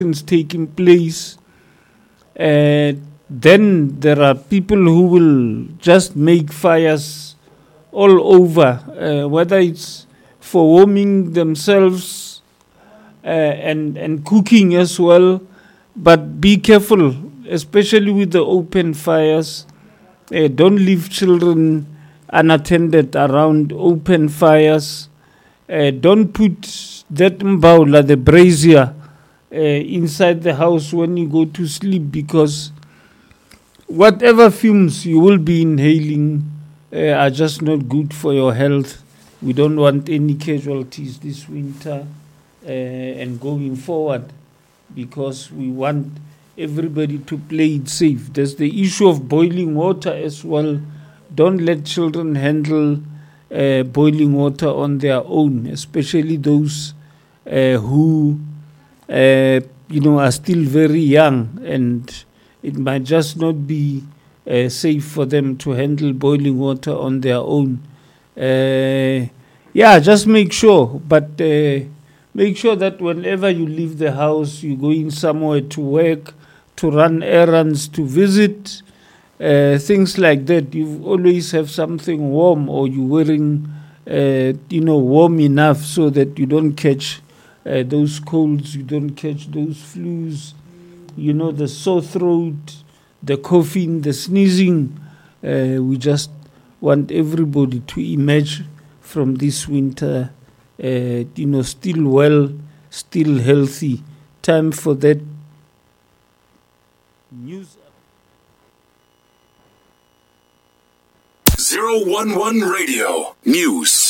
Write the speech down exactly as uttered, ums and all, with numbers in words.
is taking place, uh, then there are people who will just make fires all over, uh, whether it's for warming themselves uh, and and cooking as well. But be careful, especially with the open fires. Uh, don't leave children unattended around open fires. Uh, don't put that mbawla, the brazier, uh, inside the house when you go to sleep, because whatever fumes you will be inhaling uh, are just not good for your health. We don't want any casualties this winter uh, and going forward, because we want everybody to play it safe. There's the issue of boiling water as well. Don't let children handle uh, boiling water on their own, especially those uh, who uh, you know are still very young, and it might just not be uh, safe for them to handle boiling water on their own. Uh, yeah, just make sure, but uh, make sure that whenever you leave the house, you're going somewhere to work, to run errands, to visit, uh, things like that. You always have something warm, or you're wearing, uh, you know, warm enough so that you don't catch uh, those colds, you don't catch those flus, you know, the sore throat, the coughing, the sneezing. Uh, we just want everybody to emerge from this winter, uh, you know, still well, still healthy. Time for that news. zero one one Radio News.